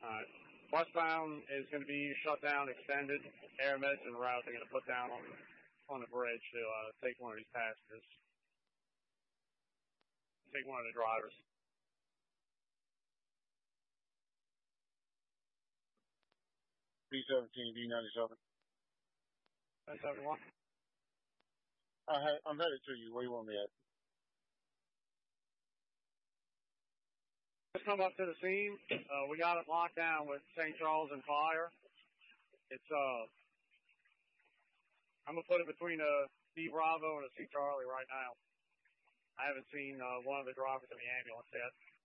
Alright. Westbound is going to be shut down, extended. Airmeds and route they're going to put down on the bridge to take one of these passengers. Take one of the drivers. B-17, D-97. That's everyone. I'm headed to you. Where you want me at? Just come up to the scene. We got it locked down with St. Charles and fire. It's I'm gonna put it between a C Bravo and a C Charlie right now. I haven't seen one of the drivers in the ambulance yet.